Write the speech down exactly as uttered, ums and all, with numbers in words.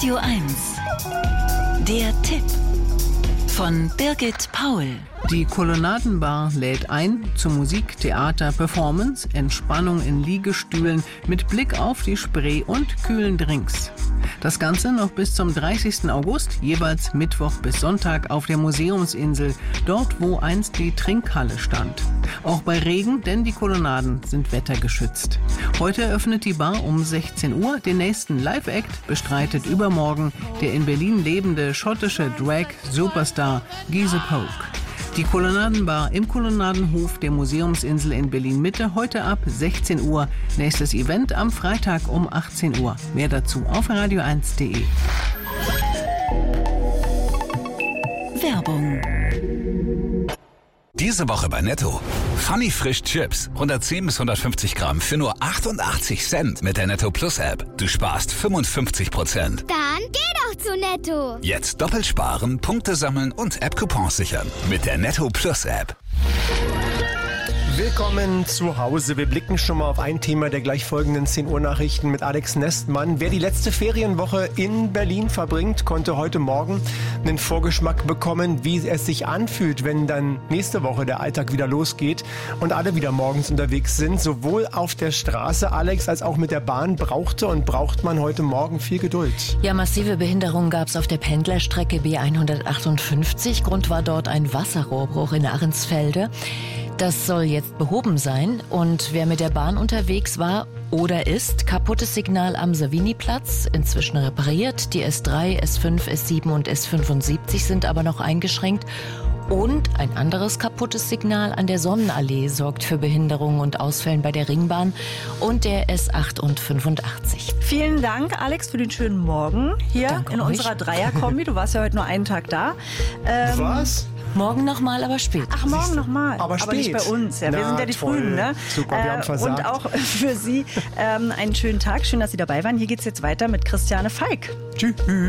Radio eins. Der Tipp von Birgit Paul. Die Kolonnadenbar lädt ein zu Musik, Theater, Performance, Entspannung in Liegestühlen mit Blick auf die Spree und kühlen Drinks. Das Ganze noch bis zum dreißigsten August, jeweils Mittwoch bis Sonntag auf der Museumsinsel, dort wo einst die Trinkhalle stand. Auch bei Regen, denn die Kolonnaden sind wettergeschützt. Heute öffnet die Bar um sechzehn Uhr. Den nächsten Live-Act bestreitet übermorgen der in Berlin lebende schottische Drag-Superstar Giese Poke. Die Kolonnadenbar im Kolonnadenhof der Museumsinsel in Berlin-Mitte, heute ab sechzehn Uhr. Nächstes Event am Freitag um achtzehn Uhr. Mehr dazu auf radio eins punkt de. Werbung. Diese Woche bei Netto. Funny Frisch Chips. hundertzehn bis hundertfünfzig Gramm für nur achtundachtzig Cent mit der Netto Plus App. Du sparst fünfundfünfzig Prozent. Dann geh doch zu Netto. Jetzt doppelt sparen, Punkte sammeln und App-Coupons sichern. Mit der Netto Plus App. Willkommen zu Hause. Wir blicken schon mal auf ein Thema der gleich folgenden zehn Uhr Nachrichten mit Alex Nestmann. Wer die letzte Ferienwoche in Berlin verbringt, konnte heute Morgen einen Vorgeschmack bekommen, wie es sich anfühlt, wenn dann nächste Woche der Alltag wieder losgeht und alle wieder morgens unterwegs sind. Sowohl auf der Straße, Alex, als auch mit der Bahn brauchte und braucht man heute Morgen viel Geduld. Ja, massive Behinderungen gab es auf der Pendlerstrecke B hundertachtundfünfzig. Grund war dort ein Wasserrohrbruch in Ahrensfelde. Das soll jetzt behoben sein. Und wer mit der Bahn unterwegs war oder ist, kaputtes Signal am Savini-Platz, inzwischen repariert. Die S drei, S fünf, S sieben und S fünfundsiebzig sind aber noch eingeschränkt. Und ein anderes kaputtes Signal an der Sonnenallee sorgt für Behinderungen und Ausfällen bei der Ringbahn und der S acht und fünfundachtzig. Vielen Dank, Alex, für den schönen Morgen hier Danke in euch. unserer Dreier-Kombi. Du warst ja heute nur einen Tag da. Ähm, Was? Morgen nochmal, aber spät. Ach, morgen nochmal. Aber aber nicht spät. bei uns. Ja, wir Na, sind ja die toll. Frühen. Ne? Super, wir haben versagt. Und auch für Sie ähm, einen schönen Tag. Schön, dass Sie dabei waren. Hier geht's jetzt weiter mit Christiane Falk. Tschüss.